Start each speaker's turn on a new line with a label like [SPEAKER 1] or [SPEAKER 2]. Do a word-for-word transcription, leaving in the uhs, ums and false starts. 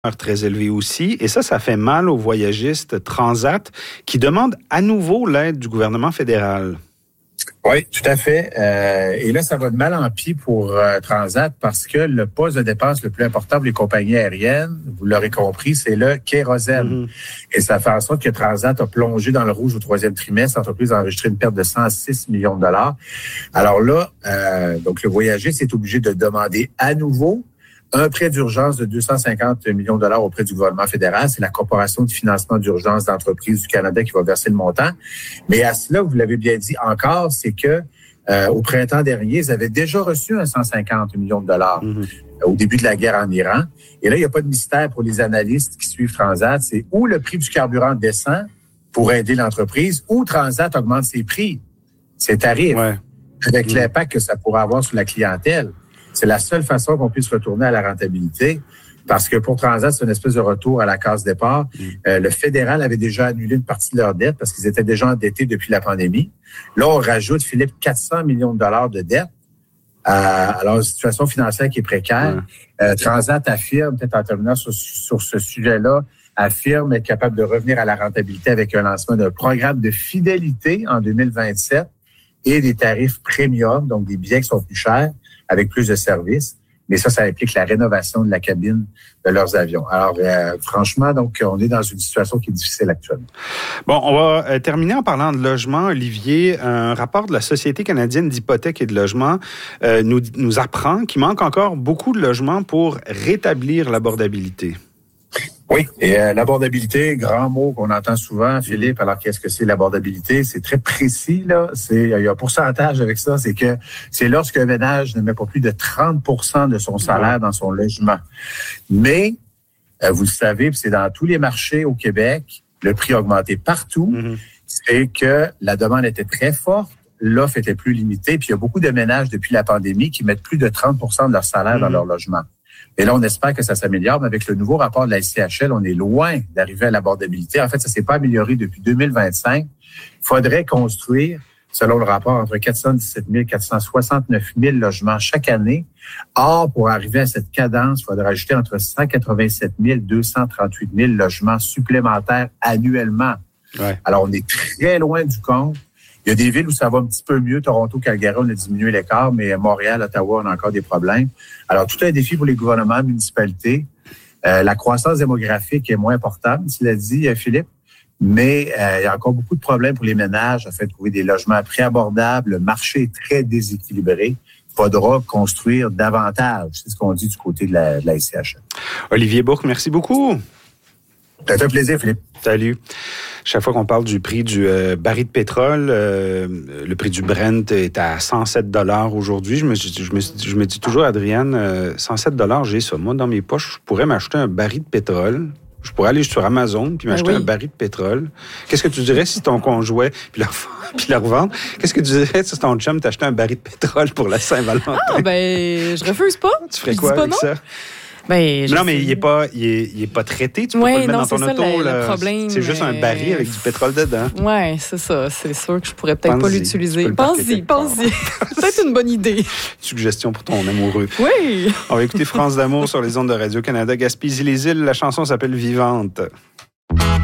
[SPEAKER 1] très élevé aussi. Et ça, ça fait mal aux voyagistes Transat qui demandent à nouveau l'aide du gouvernement fédéral.
[SPEAKER 2] Oui, tout à fait. Euh, et là, ça va de mal en pis pour euh, Transat parce que le poste de dépense le plus important pour les compagnies aériennes, vous l'aurez compris, c'est le kérosène. Mm-hmm. Et ça fait en sorte que Transat a plongé dans le rouge au troisième trimestre. L'entreprise a enregistré une perte de cent six millions de dollars. Alors là, euh, donc le voyagiste est obligé de demander à nouveau un prêt d'urgence de deux cent cinquante millions de dollars auprès du gouvernement fédéral. C'est la Corporation de financement d'urgence d'entreprises du Canada qui va verser le montant. Mais à cela, vous l'avez bien dit encore, c'est que euh, au printemps dernier, ils avaient déjà reçu un cent cinquante millions de dollars mm-hmm. euh, au début de la guerre en Iran. Et là, il n'y a pas de mystère pour les analystes qui suivent Transat. C'est où le prix du carburant descend pour aider l'entreprise, ou Transat augmente ses prix, ses tarifs, ouais. avec mm-hmm. l'impact que ça pourrait avoir sur la clientèle. C'est la seule façon qu'on puisse retourner à la rentabilité, parce que pour Transat, c'est une espèce de retour à la case départ. Mmh. Euh, le fédéral avait déjà annulé une partie de leur dette parce qu'ils étaient déjà endettés depuis la pandémie. Là, on rajoute, Philippe, quatre cents millions de dollars de dette. Euh, alors, une situation financière qui est précaire. Mmh. Euh, Transat affirme, peut-être en terminant sur, sur ce sujet-là, affirme être capable de revenir à la rentabilité avec un lancement d'un programme de fidélité en deux mille vingt-sept et des tarifs premium, donc des billets qui sont plus chers, avec plus de services. Mais ça, ça implique la rénovation de la cabine de leurs avions. Alors, euh, franchement, donc, on est dans une situation qui est difficile actuellement.
[SPEAKER 1] Bon, on va euh, terminer en parlant de logement. Olivier, un rapport de la Société canadienne d'hypothèques et de logement euh, nous, nous apprend qu'il manque encore beaucoup de logements pour rétablir l'abordabilité.
[SPEAKER 2] Oui, et euh, l'abordabilité, grand mot qu'on entend souvent, Philippe. Alors, qu'est-ce que c'est l'abordabilité? C'est très précis, là. C'est, il y a un pourcentage avec ça. C'est que c'est lorsqu'un ménage ne met pas plus de trente pour cent de son salaire dans son logement. Mais, euh, vous le savez, puis c'est dans tous les marchés au Québec, le prix a augmenté partout. Mm-hmm. C'est que la demande était très forte, l'offre était plus limitée, puis il y a beaucoup de ménages depuis la pandémie qui mettent plus de trente pour cent de leur salaire mm-hmm. dans leur logement. Et là, on espère que ça s'améliore, mais avec le nouveau rapport de la S C H L, on est loin d'arriver à l'abordabilité. En fait, ça ne s'est pas amélioré depuis deux mille vingt-cinq. Il faudrait construire, selon le rapport, entre quatre cent dix-sept mille et quatre cent soixante-neuf mille logements chaque année. Or, pour arriver à cette cadence, il faudrait ajouter entre cent quatre-vingt-sept mille et deux cent trente-huit mille logements supplémentaires annuellement. Ouais. Alors, on est très loin du compte. Il y a des villes où ça va un petit peu mieux. Toronto, Calgary, on a diminué l'écart, mais Montréal, Ottawa, on a encore des problèmes. Alors, tout un défi pour les gouvernements, municipalités. Euh, la croissance démographique est moins importante, tu l'as dit, Philippe, mais euh, il y a encore beaucoup de problèmes pour les ménages afin de trouver des logements à prix abordable. Le marché est très déséquilibré. Il faudra construire davantage. C'est ce qu'on dit du côté de la, de la S C H L.
[SPEAKER 1] Olivier Bourque, merci beaucoup.
[SPEAKER 2] Ça fait un plaisir, Philippe.
[SPEAKER 1] Salut. Chaque fois qu'on parle du prix du euh, baril de pétrole, euh, le prix du Brent est à cent sept dollars aujourd'hui. Je me, je, me, je me dis toujours, Adrienne, euh, cent sept dollars, j'ai ça. Moi, dans mes poches, je pourrais m'acheter un baril de pétrole. Je pourrais aller sur Amazon puis m'acheter ah oui. un baril de pétrole. Qu'est-ce que tu dirais si ton conjoint puis la, puis la revendre? Qu'est-ce que tu dirais si ton chum t'achetait un baril de pétrole pour la Saint-Valentin?
[SPEAKER 3] Ah, ben, je refuse pas.
[SPEAKER 1] Tu ferais
[SPEAKER 3] je
[SPEAKER 1] quoi avec
[SPEAKER 3] non?
[SPEAKER 1] ça?
[SPEAKER 3] Ben,
[SPEAKER 1] non, mais il n'est pas, il est, il est pas traité. Tu peux
[SPEAKER 3] ouais,
[SPEAKER 1] pas le mettre
[SPEAKER 3] non,
[SPEAKER 1] dans ton
[SPEAKER 3] c'est
[SPEAKER 1] auto.
[SPEAKER 3] Ça, le,
[SPEAKER 1] là.
[SPEAKER 3] le problème,
[SPEAKER 1] c'est juste un baril avec du pétrole dedans.
[SPEAKER 3] Oui, c'est ça. C'est sûr que je pourrais peut-être
[SPEAKER 1] pense-y.
[SPEAKER 3] pas l'utiliser. Pense-y, pense-y. Peut-être une bonne idée.
[SPEAKER 1] Suggestion pour ton amoureux.
[SPEAKER 3] Oui.
[SPEAKER 1] On va écouter France d'amour sur les ondes de Radio-Canada. Gaspésie-les-Îles, la chanson s'appelle Vivante.